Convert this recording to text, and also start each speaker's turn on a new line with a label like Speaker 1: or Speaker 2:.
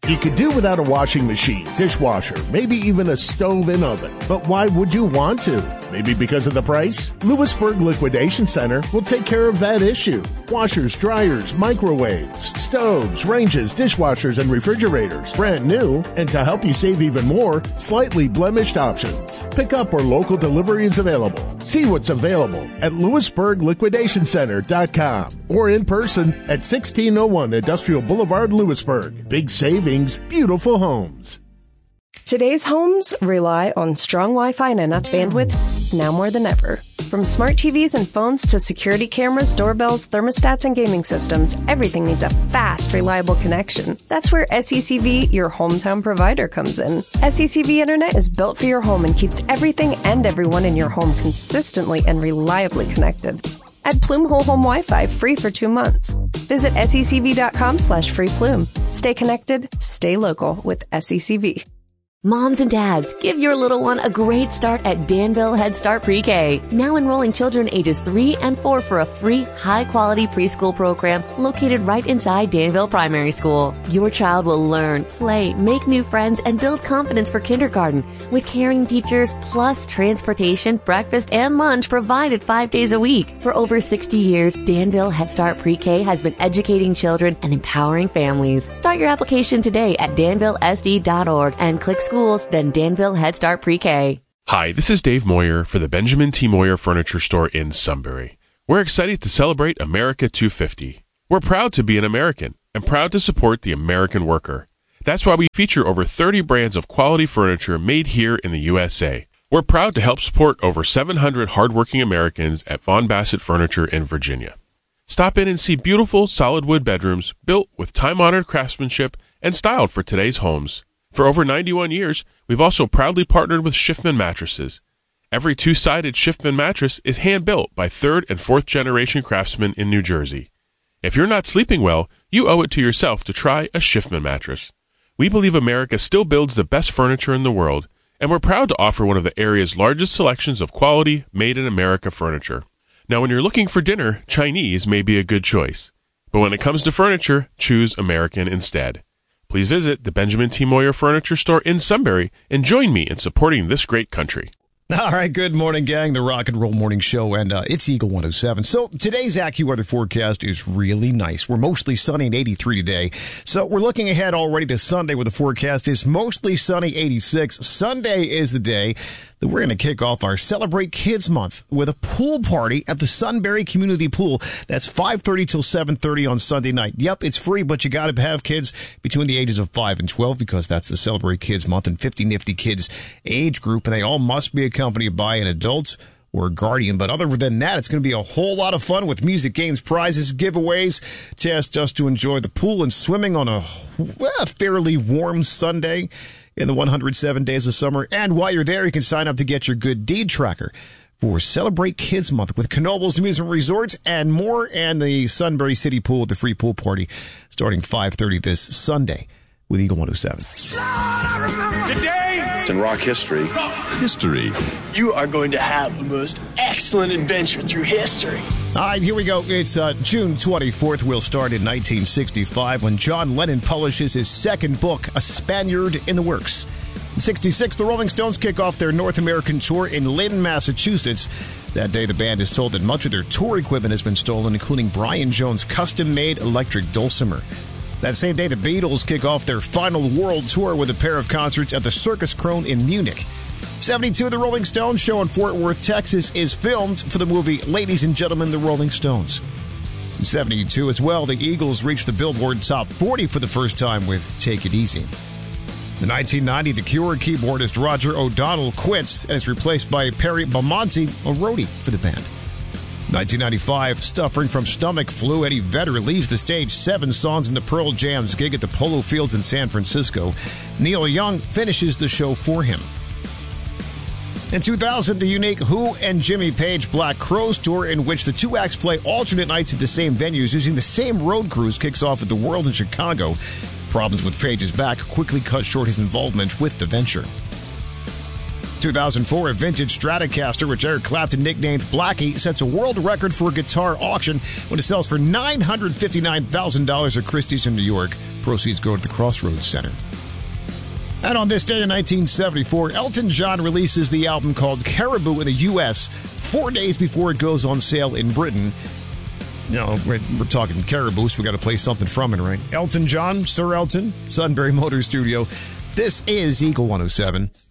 Speaker 1: You could do without a washing machine, dishwasher, maybe even a stove and oven. But why would you want to? Maybe because of the price? Lewisburg Liquidation Center will take care of that issue. Washers, dryers, microwaves, stoves, ranges, dishwashers, and refrigerators. Brand new. And to help you save even more, slightly blemished options. Pick up or local delivery is available. See what's available at LewisburgLiquidationCenter.com or in person at 1601 Industrial Boulevard, Lewisburg. Big savings, beautiful homes.
Speaker 2: Today's homes rely on strong Wi-Fi and enough bandwidth now more than ever. From smart TVs and phones to security cameras, doorbells, thermostats, and gaming systems, everything needs a fast, reliable connection. That's where SECV, your hometown provider, comes in. SECV Internet is built for your home and keeps everything and everyone in your home consistently and reliably connected. Add Plume Whole Home Wi-Fi free for 2 months. Visit secv.com/freeplume. Stay connected, stay local with SECV.
Speaker 3: Moms and dads, give your little one a great start at Danville Head Start Pre-K. Now enrolling children ages 3 and 4 for a free, high-quality preschool program located right inside Danville Primary School. Your child will learn, play, make new friends, and build confidence for kindergarten with caring teachers plus transportation, breakfast, and lunch provided 5 days a week. For over 60 years, Danville Head Start Pre-K has been educating children and empowering families. Start your application today at danvillesd.org and click schools, then Danville Head Start Pre-K.
Speaker 4: Hi, this is Dave Moyer for the Benjamin T. Moyer Furniture Store in Sunbury. We're excited to celebrate America 250. We're proud to be an American and proud to support the American worker. That's why we feature over 30 brands of quality furniture made here in the USA. We're proud to help support over 700 hardworking Americans at Von Bassett Furniture in Virginia. Stop in and see beautiful solid wood bedrooms built with time-honored craftsmanship and styled for today's homes. For over 91 years, we've also proudly partnered with Schiffman Mattresses. Every two-sided Schiffman mattress is hand-built by third and fourth generation craftsmen in New Jersey. If you're not sleeping well, you owe it to yourself to try a Schiffman mattress. We believe America still builds the best furniture in the world, and we're proud to offer one of the area's largest selections of quality, made-in-America furniture. Now, when you're looking for dinner, Chinese may be a good choice. But when it comes to furniture, choose American instead. Please visit the Benjamin T. Moyer Furniture Store in Sunbury and join me in supporting this great country.
Speaker 5: All right, good morning, gang. The Rock and Roll Morning Show, and it's Eagle 107. So today's AccuWeather forecast is really nice. We're mostly sunny and 83 today. So we're looking ahead already to Sunday, where the forecast is mostly sunny, 86. Sunday is the day that we're going to kick off our Celebrate Kids Month with a pool party at the Sunbury Community Pool. That's 5:30 till 7:30 on Sunday night. Yep, it's free, but you got to have kids between the ages of 5 and 12 because that's the Celebrate Kids Month and 50 Nifty Kids age group, and they all must be accompanied by an adult or a guardian. But other than that, it's going to be a whole lot of fun with music, games, prizes, giveaways, chance just to enjoy the pool and swimming on a fairly warm Sunday in the 107 days of summer. And while you're there, you can sign up to get your good deed tracker for Celebrate Kids Month with Knoebels Amusement Resorts and more, and the Sunbury City Pool with the free pool party starting 5:30 this Sunday with Eagle 107.
Speaker 6: Today in rock history.
Speaker 7: You are going to have the most excellent adventure through history.
Speaker 5: All right, here we go. It's June 24th. We'll start in 1965 when John Lennon publishes his second book, A Spaniard in the Works. In 66, the Rolling Stones kick off their North American tour in Lynn, Massachusetts. That day, the band is told that much of their tour equipment has been stolen, including Brian Jones' custom-made electric dulcimer. That same day, the Beatles kick off their final world tour with a pair of concerts at the Circus Krone in Munich. 72, the Rolling Stones show in Fort Worth, Texas, is filmed for the movie Ladies and Gentlemen, the Rolling Stones. In 72 as well, the Eagles reached the Billboard Top 40 for the first time with Take It Easy. In 1990, the Cure keyboardist Roger O'Donnell quits and is replaced by Perry Belmonte, a roadie for the band. 1995, suffering from stomach flu, Eddie Vedder leaves the stage 7 songs in the Pearl Jam's gig at the Polo Fields in San Francisco. Neil Young finishes the show for him. In 2000, the unique Who and Jimmy Page Black Crowes tour, in which the two acts play alternate nights at the same venues using the same road crews, kicks off at the World in Chicago. Problems with Page's back quickly cut short his involvement with the venture. 2004, a vintage Stratocaster, which Eric Clapton nicknamed Blackie, sets a world record for a guitar auction when it sells for $959,000 at Christie's in New York. Proceeds go to the Crossroads Center. And on this day in 1974, Elton John releases the album called Caribou in the U.S. 4 days before it goes on sale in Britain. We're talking Caribou, so we got to play something from it, right? Elton John, Sir Elton, Sunbury Motor Studio. This is Eagle 107.